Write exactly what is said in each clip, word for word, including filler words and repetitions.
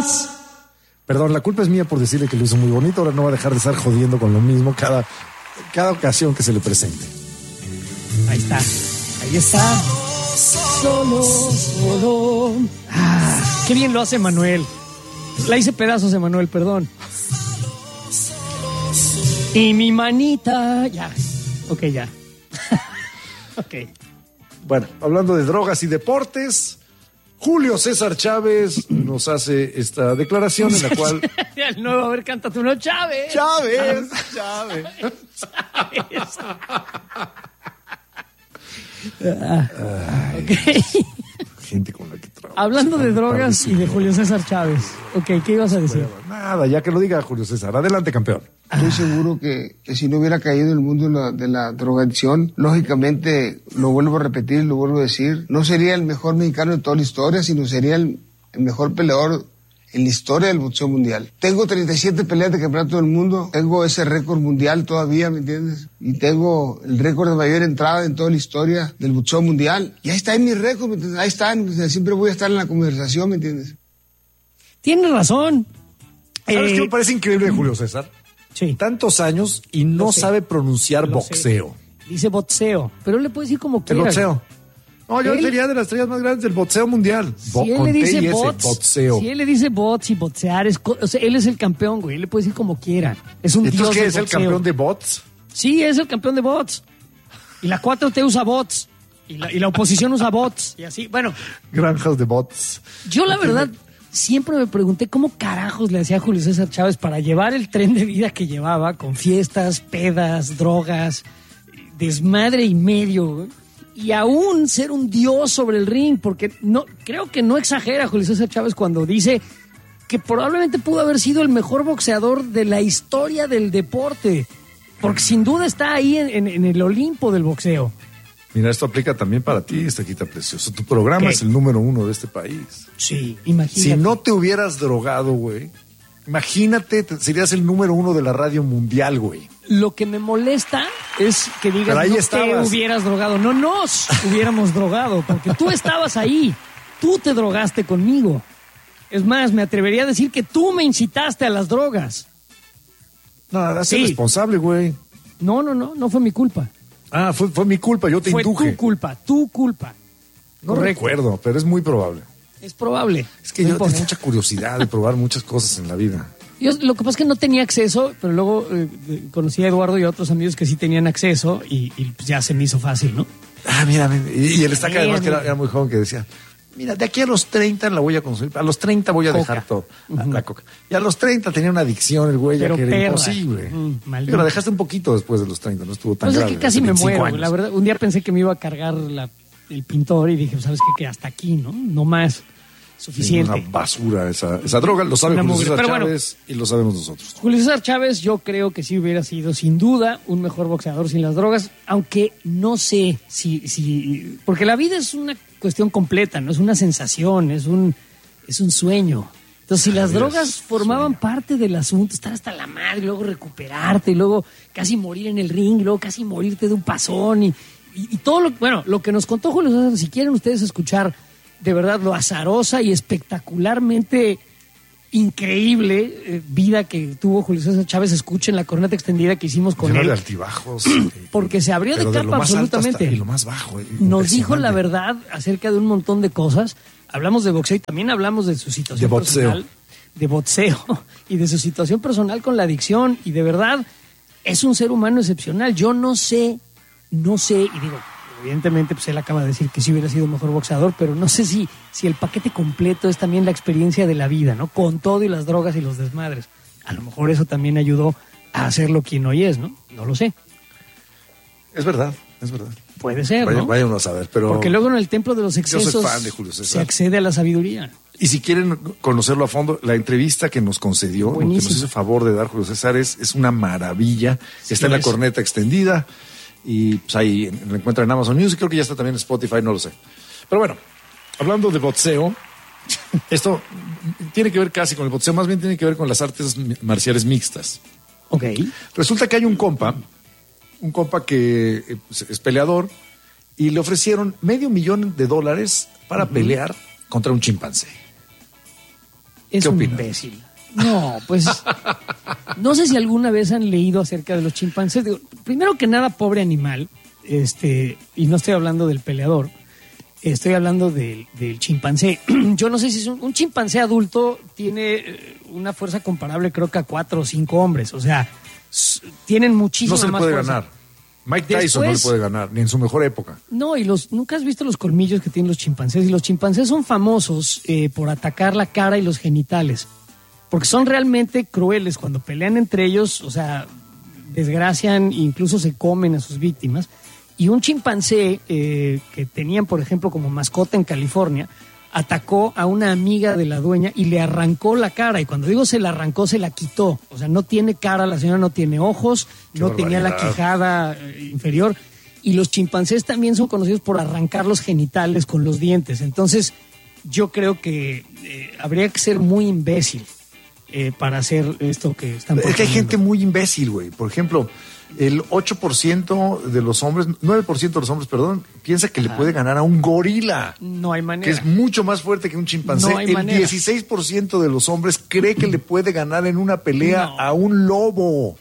más. Perdón, la culpa es mía por decirle que lo hizo muy bonito. Ahora no va a dejar de estar jodiendo con lo mismo cada, cada ocasión que se le presente. Ahí está, ahí está. Solo, solo. Ah, qué bien lo hace Manuel. La hice pedazos, Emanuel, perdón. Y mi manita. Ya. Ok, ya. Ok. Bueno, hablando de drogas y deportes, Julio César Chávez nos hace esta declaración en la cual... El nuevo, a ver, cántate uno, Chávez. Chávez, Chávez. Chávez. Ah, ok. Gente con la que trabajo. Hablando de drogas y de Julio César Chávez. Ok, ¿qué ibas a decir? Nada, ya que lo diga Julio César. Adelante, campeón. Estoy seguro que, que si no hubiera caído en el mundo de la, de la drogadicción, lógicamente, lo vuelvo a repetir, lo vuelvo a decir, no sería el mejor mexicano de toda la historia, sino sería el, el mejor peleador en la historia del boxeo mundial. Tengo treinta y siete peleas de campeonato del mundo, tengo ese récord mundial todavía, ¿me entiendes? Y tengo el récord de mayor entrada en toda la historia del boxeo mundial. Y ahí está en mi récord, ¿me entiendes? Ahí están, siempre voy a estar en la conversación, ¿me entiendes? Tienes razón. ¿Sabes eh, qué me parece increíble de Julio César? Sí. Tantos años y no sabe pronunciar Lo boxeo. sé. Dice boxeo, pero él le puede decir como El quiera. boxeo. No, yo Él- sería de las estrellas más grandes del boxeo mundial. Bo- Si él con le T dice y S, bots, boxeo. si él le dice bots y boxear, es co- o sea, él es el campeón, güey. Él le puede decir como quiera. Es un dios ¿Entonces qué del es el boxeo. campeón de bots? Sí, es el campeón de bots. Y la cuatro T usa bots. Y la, y la oposición usa bots. Y así, bueno, Granjas de bots. yo la verdad siempre me pregunté cómo carajos le hacía Julio César Chávez para llevar el tren de vida que llevaba, con fiestas, pedas, drogas, desmadre y medio, güey, y aún ser un dios sobre el ring, porque no creo que no exagera Julio César Chávez cuando dice que probablemente pudo haber sido el mejor boxeador de la historia del deporte, porque sin duda está ahí en, en- en el Olimpo del boxeo. Mira, esto aplica también para ti, Estequita Precioso. Tu programa ¿Qué? es el número uno de este país. Sí, imagínate. Si no te hubieras drogado, güey, imagínate, te- serías el número uno de la radio mundial, güey. Lo que me molesta es que digas Pero ahí no te estabas. hubieras drogado. No nos hubiéramos drogado, porque tú estabas ahí. Tú te drogaste conmigo. Es más, me atrevería a decir que tú me incitaste a las drogas. No, hazte Sí. responsable, güey. No, no, no, no fue mi culpa. Ah, fue, fue mi culpa, yo te Fue induje. tu culpa, tu culpa. No Correcto. recuerdo, pero es muy probable. Es probable. Es que No yo importa. tengo mucha curiosidad de probar muchas cosas en la vida. Yo, lo que pasa es que no tenía acceso, pero luego eh, eh, conocí a Eduardo y a otros amigos que sí tenían acceso y, y pues ya se me hizo fácil, ¿no? Ah, mira, mira, y, y el estaca Sí, además que era, amigo. era muy joven que decía, mira, de aquí a los treinta la voy a consumir, a los treinta voy a Coca. dejar todo, la, la coca. Y a los treinta tenía una adicción el güey, ya Pero que era perra. imposible. Mm, maldito. Pero la dejaste un poquito después de los treinta, no estuvo tan Pues es grave. que casi hace me veinticinco muero, años. la verdad. Un día pensé que me iba a cargar la- el pintor y dije, pues, ¿sabes qué? Que hasta aquí, ¿no? No más. Sí, Suficiente. una basura esa, esa droga, lo sabe Una Julio mugre. César Pero bueno. Chávez y lo sabemos nosotros. Julio César Chávez, yo creo que sí hubiera sido, sin duda, un mejor boxeador sin las drogas, aunque no sé si, si, porque la vida es una cuestión completa, no es una sensación, es un, es un sueño. Entonces, si las vida drogas es formaban sueño. parte del asunto, estar hasta la madre, luego recuperarte, y luego casi morir en el ring, y luego casi morirte de un pasón, y, y, y todo lo, bueno, lo que nos contó Julio César, si quieren ustedes escuchar de verdad lo azarosa y espectacularmente increíble eh, vida que tuvo Julio César Chávez, escuchen la corneta extendida que hicimos con Lleno él. de altibajos. eh, Porque se abrió de pero capa lo más alto absolutamente. hasta- y lo más bajo. eh, Nos dijo la impresionante. verdad acerca de un montón de cosas. Hablamos de boxeo y también hablamos de su situación De boxeo. personal, de boxeo y de su situación personal con la adicción. Y de verdad, es un ser humano excepcional. Yo no sé, no sé, y digo, evidentemente, pues él acaba de decir que sí hubiera sido mejor boxeador, pero no sé si, si el paquete completo es también la experiencia de la vida, ¿no? Con todo y las drogas y los desmadres. A lo mejor eso también ayudó a hacerlo quien hoy es, ¿no? No lo sé. Es verdad, es verdad. Puede ser, Vaya, ¿no? vaya uno a saber, pero... Porque luego en el templo de los Yo excesos soy fan de Julio César. se accede a la sabiduría. Y si quieren conocerlo a fondo, la entrevista que nos concedió, lo que Buenísimo. nos hizo favor de dar Julio César es, es una maravilla. Sí, está en la es. corneta extendida y pues ahí lo encuentran en Amazon Music, creo que ya está también en Spotify, no lo sé. Pero bueno, hablando de boxeo, esto tiene que ver casi con el boxeo, más bien tiene que ver con las artes marciales mixtas. Ok. Resulta que hay un compa, un compa que eh, es peleador y le ofrecieron medio millón de dólares para pelear contra un chimpancé. Es ¿Qué un opinas? imbécil. No, pues no sé si alguna vez han leído acerca de los chimpancés. Digo, primero que nada, pobre animal, este, y no estoy hablando del peleador, estoy hablando del, del chimpancé. Yo no sé si es un, un chimpancé adulto tiene eh, una fuerza comparable, creo que a cuatro o cinco hombres. O sea, s- tienen muchísima No se le más puede fuerza. ganar. Mike Tyson no le Después- puede ganar, ni en su mejor época. No, y los nunca has visto los colmillos que tienen los chimpancés. Y los chimpancés son famosos eh, por atacar la cara y los genitales. Porque son realmente crueles cuando pelean entre ellos, o sea, desgracian e incluso se comen a sus víctimas. Y un chimpancé eh, que tenían, por ejemplo, como mascota en California, atacó a una amiga de la dueña y le arrancó la cara. Y cuando digo se la arrancó, se la quitó. O sea, no tiene cara, la señora no tiene ojos, Qué no tenía la barbaridad. quijada eh, inferior. Y los chimpancés también son conocidos por arrancar los genitales con los dientes. Entonces, yo creo que eh, habría que ser muy imbécil eh, para hacer esto que están Es que hay proponiendo. gente muy imbécil, güey. Por ejemplo, el ocho por ciento de los hombres, nueve por ciento de los hombres, perdón, piensa que le puede ganar a un gorila, No hay que manera. es mucho más fuerte que un chimpancé. No hay el manera. dieciséis por ciento de los hombres cree que le puede ganar en una pelea No. a un lobo.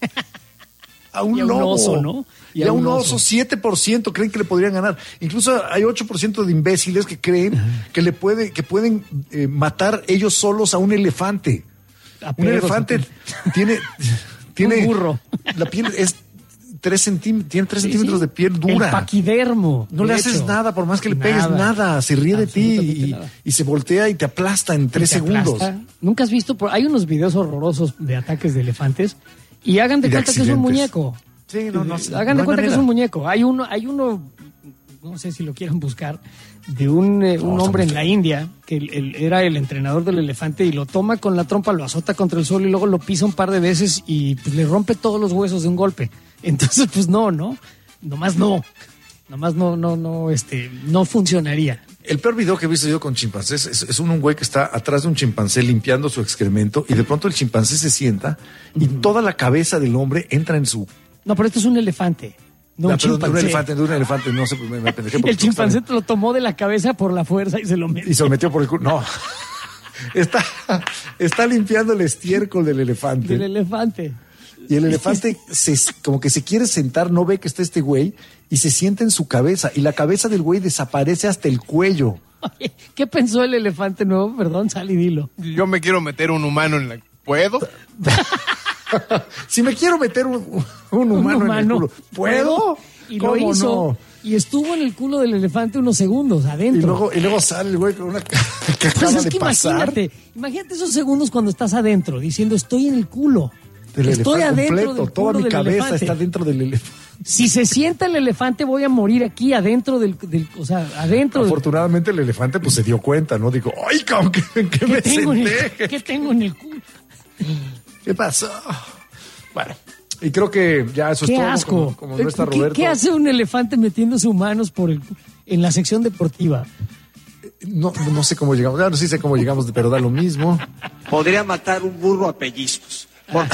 A un Y a un lobo. oso, ¿no? Y, a un oso, siete por ciento creen que le podrían ganar. Incluso hay ocho por ciento de imbéciles que creen que le puede, que pueden eh, matar ellos solos a un elefante. A Un pedos, elefante a tiene, tiene Un burro. La piel es tres centímetros, tiene tres Sí, centímetros sí. de piel dura. El paquidermo. No de le haces hecho. nada, por más que le pegues Nada. nada, se ríe de ti Absolutamente y, nada. y se voltea y te aplasta en tres Te segundos. aplasta. Nunca has visto, por... hay unos videos horrorosos de ataques de elefantes y hagan de, Y de cuenta que es un accidentes. muñeco. Sí, no, no sé, Hagan no de hay cuenta que es manera. un muñeco. Hay uno, hay uno, no sé si lo quieran buscar, de un, eh, un está hombre muy en la India que el- el- era el entrenador del elefante y lo toma con la trompa, lo azota contra el suelo y luego lo pisa un par de veces y pues, le rompe todos los huesos de un golpe. Entonces, pues no, ¿no? Nomás no. Nomás no, no, no, este, no funcionaría. El peor video que he visto yo con chimpancés es, es un, un güey que está atrás de un chimpancé limpiando su excremento y de pronto el chimpancé se sienta y toda la cabeza del hombre entra en su... No, pero esto es un elefante, no Ah, un perdón, de un chimpancé. elefante, de un elefante, no sé, me, me apendejé porque El chimpancé te lo tomó de la cabeza por la fuerza y se lo metió. y se lo metió por el culo. No. Está, está limpiando el estiércol del elefante. Del elefante. Y el elefante se, como que se quiere sentar, no ve que está este güey y se sienta en su cabeza. Y la cabeza del güey desaparece hasta el cuello. Oye, ¿qué pensó el elefante nuevo? Perdón, sal y dilo. Yo me quiero meter un humano en la... ¿Puedo? Si me quiero meter un, un humano, en el culo, ¿puedo? Y lo ¿Cómo hizo. no? Y estuvo en el culo del elefante unos segundos Y adentro. luego, y luego sale el güey con una cara que Pues acaba es de que pasar. imagínate, imagínate esos segundos cuando estás adentro, diciendo estoy en el culo. Del Estoy elefante adentro completo, del toda culo mi del cabeza elefante. está dentro del elefante. Si se sienta el elefante, voy a morir aquí adentro del, del o sea, adentro del, Afortunadamente el elefante pues se dio cuenta, ¿no? Dijo, ¡ay, cabrón! ¿Qué, qué ¿qué me tengo, en senté? el, ¿qué tengo en el culo? ¿Qué pasó? Bueno, y creo que ya eso es ¡Qué todo. asco! Como, como no está ¿Qué- Roberto. ¿Qué, hace un elefante metiéndose humanos por el, en la sección deportiva? No, no sé cómo llegamos. Ya no sí sé cómo llegamos, pero da lo mismo. Podría matar un burro a pellizcos.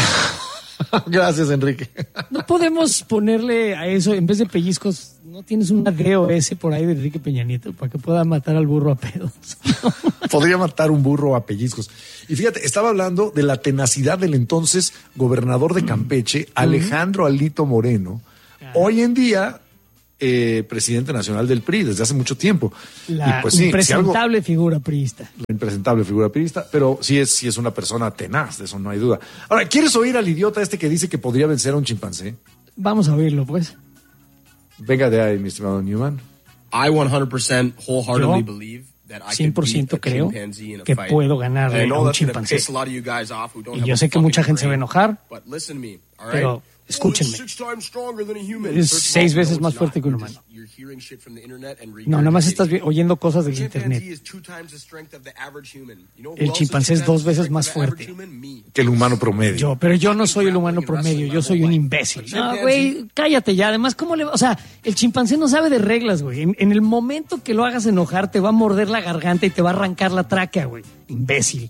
Gracias, Enrique. No podemos ponerle a eso, en vez de pellizcos, ¿no tienes un D O S por ahí de Enrique Peña Nieto para que pueda matar al burro a pedos? Podría matar un burro a pellizcos. Y fíjate, estaba hablando de la tenacidad del entonces gobernador de Campeche, Alejandro Alito Moreno. Hoy en día, eh, presidente nacional del P R I desde hace mucho tiempo. La y pues sí, si algo- impresentable figura priista. la impresentable figura pirista, pero sí es, sí es una persona tenaz, de eso no hay duda. Ahora, ¿quieres oír al idiota este que dice que podría vencer a un chimpancé? Vamos a oírlo, pues. Venga de ahí, mi estimado Newman. I one hundred percent wholeheartedly Yo, believe that I cien could por beat ciento a creo chimpanzee in a que fight. puedo ganarle And I know a un that's gonna chimpancé. piss a lot of you guys off who don't Y have yo a sé que mucha fucking gente se va a brain. enojar, But listen to me, all right? pero escúchenme. Oh, it's six times stronger than a human. Es First of seis all, veces no, más it's fuerte not. que un You're humano. just- you're hearing shit from the internet and No, nada más regurgitating estás vi- it. oyendo cosas del A chimpanzee internet. is two times the strength of the average human. You know who El else chimpancé is es two dos times the veces strength más of the average fuerte. human? Me. Que el humano promedio. Yo, pero yo no soy el humano promedio, yo soy un imbécil. No, güey, cállate ya. Además, ¿cómo le va? O sea, el chimpancé no sabe de reglas, güey. En, en el momento que lo hagas enojar, te va a morder la garganta y te va a arrancar la tráquea, güey. Imbécil.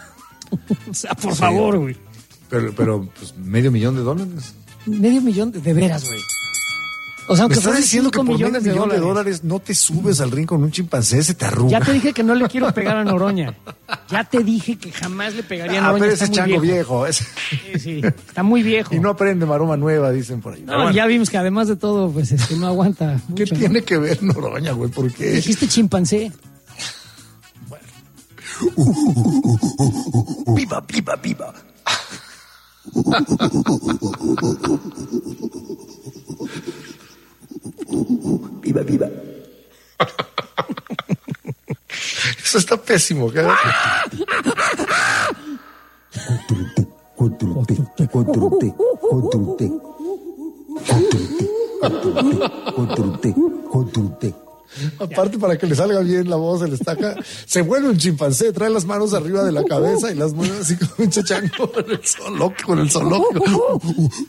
O sea, por Sí. favor, güey. Pero, pero pues, medio millón de dólares. Medio millón de, de veras, güey. O sea, Me aunque estás fueran diciendo que cinco por medio millones de millón de dólares. dólares no te subes al ring con un chimpancé, se te arruga. Ya te dije que no le quiero pegar a Noroña. Ya te dije que jamás le pegaría a Ah, Noroña. pero Está ese muy chango viejo. viejo. ese- Sí, sí, está muy viejo. Y no aprende maroma nueva, dicen por ahí. No, Pero bueno, ya vimos que además de todo, pues este, no aguanta ¿qué mucho, ¿no? tiene que ver Noroña, güey? ¿Por qué? Dijiste chimpancé. ¡Viva, viva, viva! ¡Viva, viva! Eso está pésimo. ¿Qué? Aparte, para que le salga bien la voz, el estaca, se vuelve un chimpancé, trae las manos arriba de la cabeza y las mueve así como un chachango con el zoológico, con el zoológico.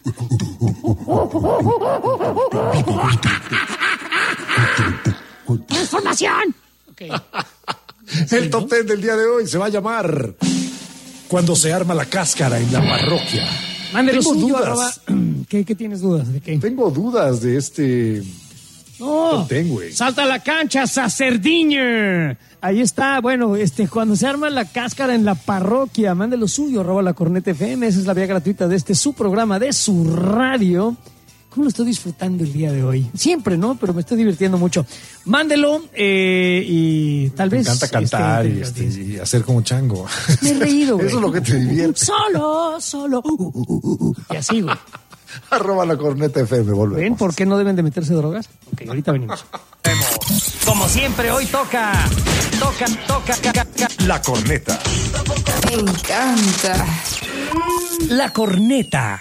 ¡Transformación! Ok. El top ten del día de hoy se va a llamar Cuando se arma la cáscara en la parroquia. Mándelo Tengo suyo, dudas. arroba. ¿Qué, ¿Qué tienes dudas? ¿De qué? Tengo dudas de este No, top ten, güey. salta a la cancha, Sacerdiño. Ahí está, bueno, este, cuando se arma la cáscara en la parroquia, mándelo suyo, arroba la Corneta F M, esa es la vía gratuita de este su programa, de su radio. ¿Cómo lo estoy disfrutando el día de hoy? Siempre, ¿no? Pero me estoy divirtiendo mucho. Mándelo eh, y tal Me vez... encanta cantar este, y, este, y hacer como chango. Me he reído, güey. Eso es lo que te divierte. Solo, solo. Y así, güey. Arroba la Corneta F M, volvemos. ¿Ven por qué no deben de meterse drogas? Ok, ahorita venimos. Como siempre, hoy toca, toca, toca, ca, ca, ca. La Corneta. Me encanta. La corneta.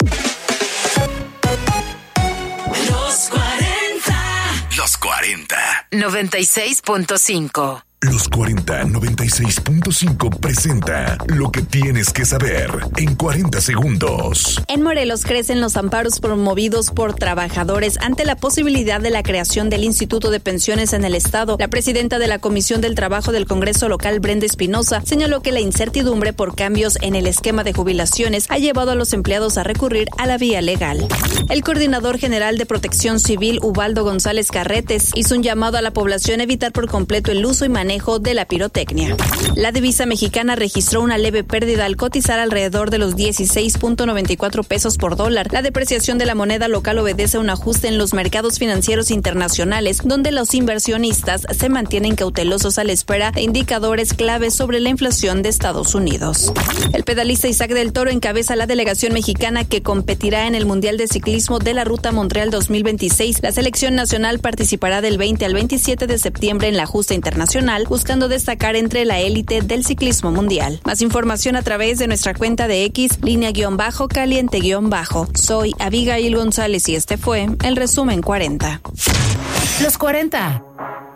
Los cuarenta. Los cuarenta. noventa y seis punto cinco. Los cuarenta noventa y seis punto cinco presenta lo que tienes que saber en cuarenta segundos. En Morelos crecen los amparos promovidos por trabajadores ante la posibilidad de la creación del Instituto de Pensiones en el Estado. La presidenta de la Comisión del Trabajo del Congreso local, Brenda Espinosa, señaló que la incertidumbre por cambios en el esquema de jubilaciones ha llevado a los empleados a recurrir a la vía legal. El coordinador general de Protección Civil, Ubaldo González Carretes, hizo un llamado a la población a evitar por completo el uso y manejo de la pirotecnia. La divisa mexicana registró una leve pérdida al cotizar alrededor de los dieciséis punto noventa y cuatro pesos por dólar. La depreciación de la moneda local obedece a un ajuste en los mercados financieros internacionales, donde los inversionistas se mantienen cautelosos a la espera de indicadores claves sobre la inflación de Estados Unidos. El pedalista Isaac del Toro encabeza la delegación mexicana que competirá en el Mundial de Ciclismo de la Ruta Montreal dos mil veintiséis. La selección nacional participará del veinte al veintisiete de septiembre en la justa internacional, buscando destacar entre la élite del ciclismo mundial. Más información a través de nuestra cuenta de X, línea guión bajo, caliente guión bajo. Soy Abigail González y este fue el resumen cuarenta. Los cuarenta.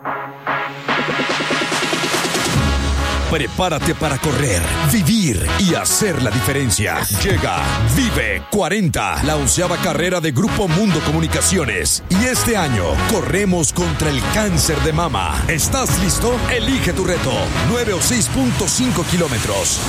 Prepárate para correr, vivir y hacer la diferencia. Llega Vive cuarenta, la onceava carrera de Grupo Mundo Comunicaciones. Y este año corremos contra el cáncer de mama. ¿Estás listo? Elige tu reto. nueve o seis punto cinco kilómetros.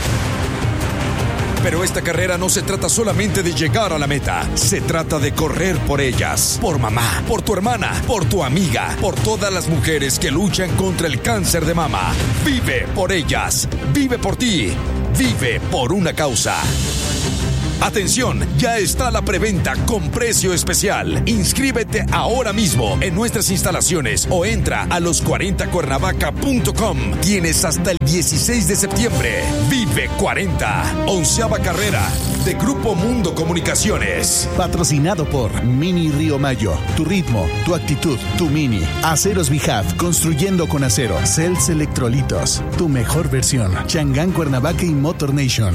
Pero esta carrera no se trata solamente de llegar a la meta, se trata de correr por ellas, por mamá, por tu hermana, por tu amiga, por todas las mujeres que luchan contra el cáncer de mama. Vive por ellas, vive por ti, vive por una causa. Atención, ya está la preventa con precio especial. Inscríbete ahora mismo en nuestras instalaciones o entra a los cuarenta cuernavaca punto com. Tienes hasta el dieciséis de septiembre. Vive cuarenta, onceava carrera de Grupo Mundo Comunicaciones. Patrocinado por Mini Río Mayo. Tu ritmo, tu actitud, tu mini. Aceros Bijaf, construyendo con acero. Cells Electrolitos, tu mejor versión. Changán Cuernavaca y Motor Nation.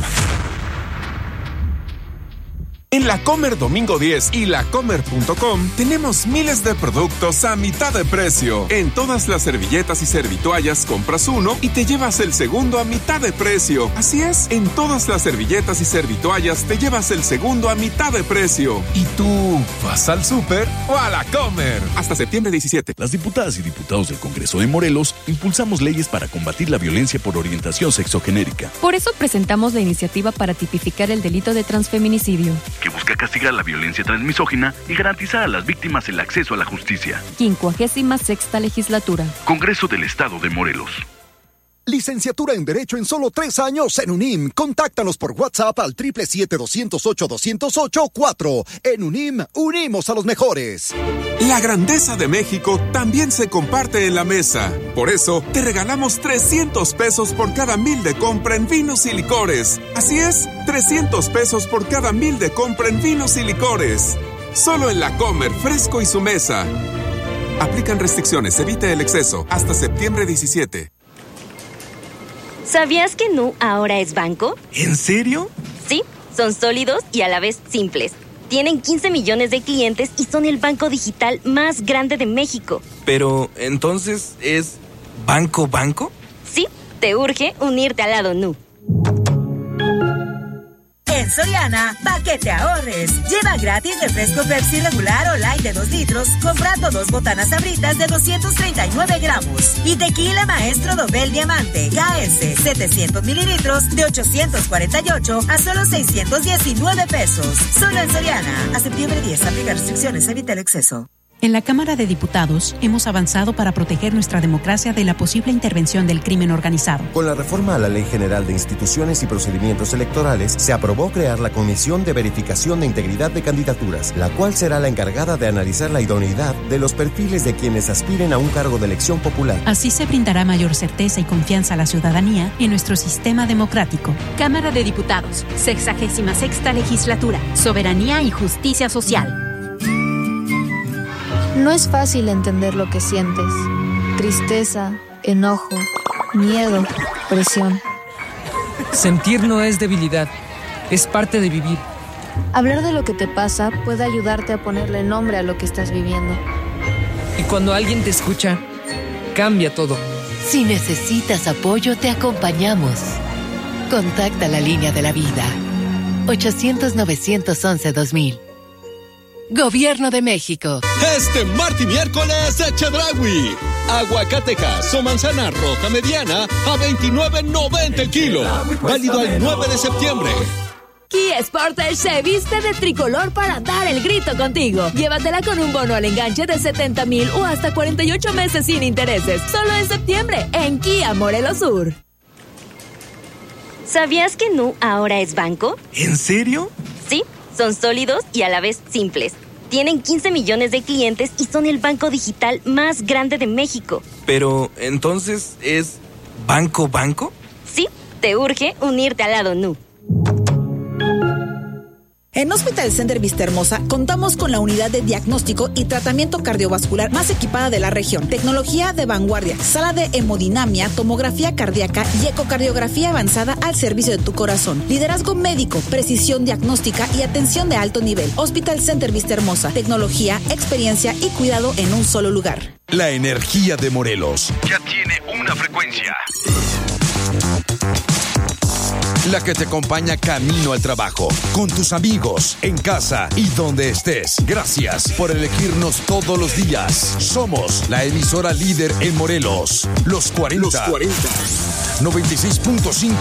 En La Comer Domingo diez y lacomer punto com tenemos miles de productos a mitad de precio. En todas las servilletas y servitoallas compras uno y te llevas el segundo a mitad de precio. Así es, en todas las servilletas y servitoallas te llevas el segundo a mitad de precio. ¿Y tú vas al súper o a La Comer? Hasta septiembre diecisiete. Las diputadas y diputados del Congreso de Morelos impulsamos leyes para combatir la violencia por orientación sexogenérica. Por eso presentamos la iniciativa para tipificar el delito de transfeminicidio, que busca castigar la violencia transmisógina y garantizar a las víctimas el acceso a la justicia. quincuagésima sexta legislatura. Congreso del Estado de Morelos. Licenciatura en Derecho en solo tres años en UNIM. Contáctanos por WhatsApp al triple siete, doscientos ocho, doscientos ocho, cuatro. En UNIM, unimos a los mejores. La grandeza de México también se comparte en la mesa. Por eso, te regalamos trescientos pesos por cada mil de compra en vinos y licores. Así es, trescientos pesos por cada mil de compra en vinos y licores. Solo en La Comer, Fresco y su mesa. Aplican restricciones, evite el exceso. Hasta septiembre diecisiete. ¿Sabías que Nu ahora es banco? ¿En serio? Sí, son sólidos y a la vez simples. Tienen quince millones de clientes y son el banco digital más grande de México. Pero, ¿entonces es banco banco? Sí, te urge unirte al lado Nu. En Soriana, pa' que te ahorres. Lleva gratis refresco Pepsi regular o light de dos litros, comprando dos botanas Sabritas de doscientos treinta y nueve gramos. Y tequila Maestro Dobel Diamante, K S, setecientos mililitros, de ochocientos cuarenta y ocho a solo seiscientos diecinueve pesos. Solo en Soriana. A septiembre diez, aplica restricciones, evita el exceso. En la Cámara de Diputados hemos avanzado para proteger nuestra democracia de la posible intervención del crimen organizado. Con la reforma a la Ley General de Instituciones y Procedimientos Electorales, se aprobó crear la Comisión de Verificación de Integridad de Candidaturas, la cual será la encargada de analizar la idoneidad de los perfiles de quienes aspiren a un cargo de elección popular. Así se brindará mayor certeza y confianza a la ciudadanía en nuestro sistema democrático. Cámara de Diputados, sexagésima sexta legislatura, soberanía y justicia social. No es fácil entender lo que sientes. Tristeza, enojo, miedo, presión. Sentir no es debilidad, es parte de vivir. Hablar de lo que te pasa puede ayudarte a ponerle nombre a lo que estás viviendo. Y cuando alguien te escucha, cambia todo. Si necesitas apoyo, te acompañamos. Contacta la línea de la vida. ochocientos, novecientos once, dos mil. Gobierno de México. Este martes y miércoles de Chedraui. Aguacatejas o manzana roja mediana a veintinueve noventa el kilo. Válido al nueve de septiembre. Kia Sportage se viste de tricolor para dar el grito contigo. Llévatela con un bono al enganche de setenta mil o hasta cuarenta y ocho meses sin intereses. Solo en septiembre en Kia Morelos Sur. ¿Sabías que Nu ahora es banco? ¿En serio? Sí, son sólidos y a la vez simples. Tienen quince millones de clientes y son el banco digital más grande de México. Pero, ¿entonces es banco banco? Sí, te urge unirte al lado Nu. En Hospital Center Vistahermosa contamos con la unidad de diagnóstico y tratamiento cardiovascular más equipada de la región. Tecnología de vanguardia, sala de hemodinamia, tomografía cardíaca y ecocardiografía avanzada al servicio de tu corazón. Liderazgo médico, precisión diagnóstica y atención de alto nivel. Hospital Center Vistahermosa, tecnología, experiencia y cuidado en un solo lugar. La energía de Morelos ya tiene una frecuencia. La que te acompaña camino al trabajo, con tus amigos, en casa y donde estés. Gracias por elegirnos todos los días. Somos la emisora líder en Morelos. Los cuarenta. Los cuarenta. noventa y seis punto cinco